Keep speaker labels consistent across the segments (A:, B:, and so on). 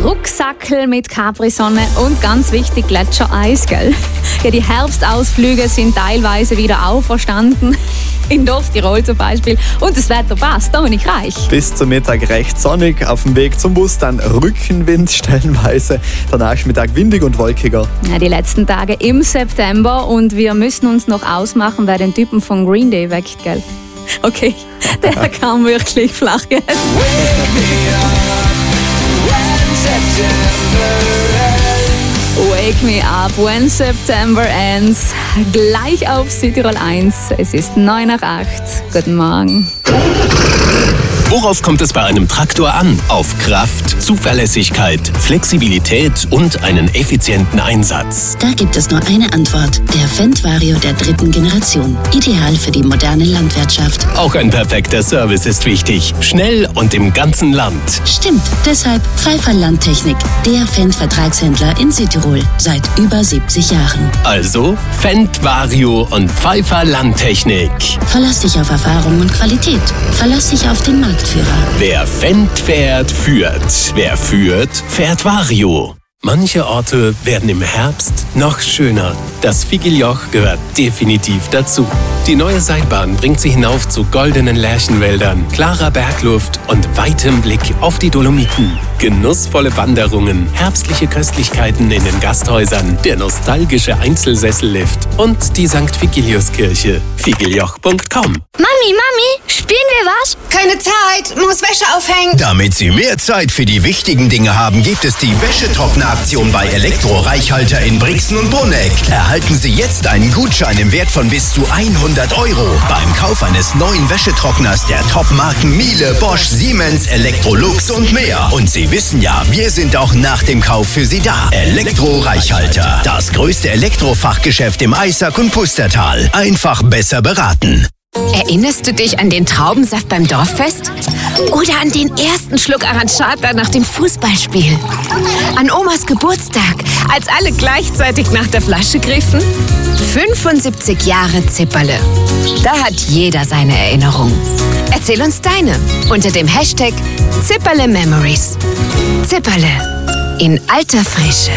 A: Rucksackel mit Capri-Sonne und ganz wichtig Gletschereis, gell? Ja, die Herbstausflüge sind teilweise wieder auferstanden. In Dorftirol zum Beispiel. Und das Wetter passt, Dominik Reich.
B: Bis zum Mittag recht sonnig, auf dem Weg zum Bus dann Rückenwind stellenweise. Der Nachmittag windig und wolkiger.
A: Ja, die letzten Tage im September und wir müssen uns noch ausmachen, wer den Typen von Green Day weckt, gell? Okay, der kam wirklich flach jetzt. Wake me up when September ends. Gleich auf Südtirol 1. Es ist 7:09. Guten Morgen.
C: Worauf kommt es bei einem Traktor an? Auf Kraft, Zuverlässigkeit, Flexibilität und einen effizienten Einsatz.
D: Da gibt es nur eine Antwort. Der Fendt Vario der 3. Generation. Ideal für die moderne Landwirtschaft.
C: Auch ein perfekter Service ist wichtig. Schnell und im ganzen Land.
D: Stimmt. Deshalb Pfeiffer Landtechnik. Der Fendt-Vertragshändler in Südtirol. Seit über 70 Jahren.
C: Also Fendt Vario und Pfeiffer Landtechnik.
D: Verlass dich auf Erfahrung und Qualität. Verlass dich auf den Marktführer.
C: Wer Fendt fährt, führt. Wer führt, fährt Vario. Manche Orte werden im Herbst noch schöner. Das Figeljoch gehört definitiv dazu. Die neue Seilbahn bringt sie hinauf zu goldenen Lärchenwäldern, klarer Bergluft und weitem Blick auf die Dolomiten. Genussvolle Wanderungen, herbstliche Köstlichkeiten in den Gasthäusern, der nostalgische Einzelsessellift und die St. Vigiliuskirche. Figeljoch.com.
E: Mami, spielen wir was?
F: Keine Zeit, muss Wäsche aufhängen.
G: Damit Sie mehr Zeit für die wichtigen Dinge haben, gibt es die Wäschetrockneraktion bei Elektro-Reichhalter in Brixen und Brunegg. Erhalten Sie jetzt einen Gutschein im Wert von bis zu 100 € beim Kauf eines neuen Wäschetrockners der Top-Marken Miele, Bosch, Siemens, Electrolux und mehr. Und Sie wissen ja, wir sind auch nach dem Kauf für Sie da. Elektro-Reichhalter, das größte Elektrofachgeschäft im Eisack und Pustertal. Einfach besser beraten.
F: Erinnerst du dich an den Traubensaft beim Dorffest? Oder an den ersten Schluck Arancata nach dem Fußballspiel? An Omas Geburtstag, als alle gleichzeitig nach der Flasche griffen? 75 Jahre Zipperle. Da hat jeder seine Erinnerung. Erzähl uns deine unter dem Hashtag Zipperle Memories. Zipperle in alter Frische.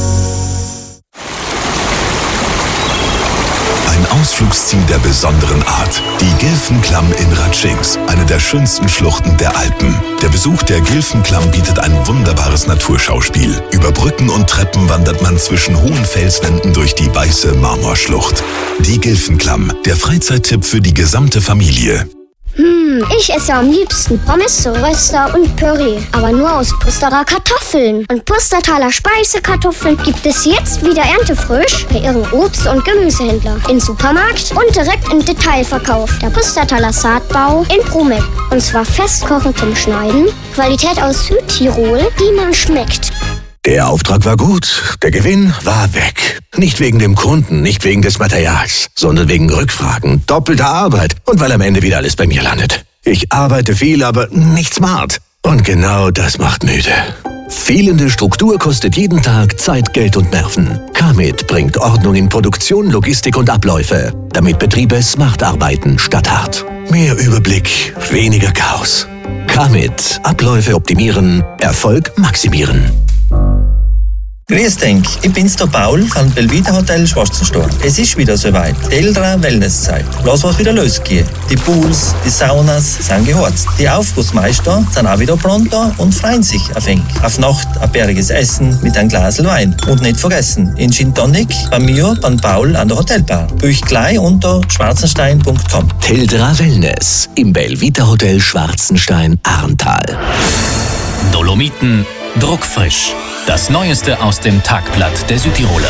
H: Ein Ausflugsziel der besonderen Art. Die Gilfenklamm in Ratschings, eine der schönsten Schluchten der Alpen. Der Besuch der Gilfenklamm bietet ein wunderbares Naturschauspiel. Über Brücken und Treppen wandert man zwischen hohen Felswänden durch die weiße Marmorschlucht. Die Gilfenklamm, der Freizeittipp für die gesamte Familie.
E: Ich esse am liebsten Pommes, Röster und Püree. Aber nur aus Pusterer Kartoffeln. Und Pustertaler Speisekartoffeln gibt es jetzt wieder erntefrisch bei Ihrem Obst- und Gemüsehändler. Im Supermarkt und direkt im Detailverkauf. Der Pustertaler Saatbau in Brunegg. Und zwar festkochend zum Schneiden. Qualität aus Südtirol, die man schmeckt.
H: Der Auftrag war gut, der Gewinn war weg. Nicht wegen dem Kunden, nicht wegen des Materials, sondern wegen Rückfragen, doppelter Arbeit und weil am Ende wieder alles bei mir landet. Ich arbeite viel, aber nicht smart. Und genau das macht müde. Fehlende Struktur kostet jeden Tag Zeit, Geld und Nerven. Kamit bringt Ordnung in Produktion, Logistik und Abläufe, damit Betriebe smart arbeiten statt hart. Mehr Überblick, weniger Chaos. Kamit. Abläufe optimieren, Erfolg maximieren.
I: Grüß dich, ich bin's der Paul von Belvita Hotel Schwarzenstein. Es ist wieder soweit. Teldra Wellnesszeit. Lass was wieder losgehen. Die Pools, die Saunas sind geheizt. Die Aufgussmeister sind auch wieder pronto und freuen sich auf eng. Auf Nacht ein bäriges Essen mit einem Glas Wein. Und nicht vergessen, in Gin Tonic bei mir, beim Paul an der Hotelbar. Buch gleich unter schwarzenstein.com.
C: Teldra Wellness im Belvita Hotel Schwarzenstein, Arntal. Dolomiten druckfrisch. Das Neueste aus dem Tagblatt der Südtiroler.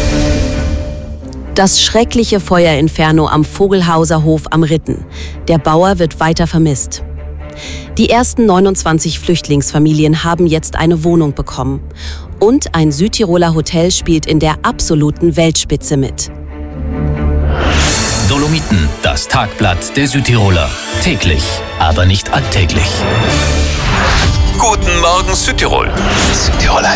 J: Das schreckliche Feuerinferno am Vogelhauser Hof am Ritten. Der Bauer wird weiter vermisst. Die ersten 29 Flüchtlingsfamilien haben jetzt eine Wohnung bekommen. Und ein Südtiroler Hotel spielt in der absoluten Weltspitze mit.
C: Dolomiten, das Tagblatt der Südtiroler. Täglich, aber nicht alltäglich. Guten Morgen Südtirol. Südtirol 1.